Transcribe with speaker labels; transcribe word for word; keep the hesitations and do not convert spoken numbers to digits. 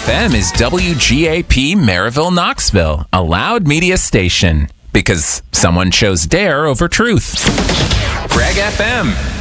Speaker 1: F M is W G A P Maryville, Knoxville, a loud media station. Because someone chose dare over truth. Craig F M.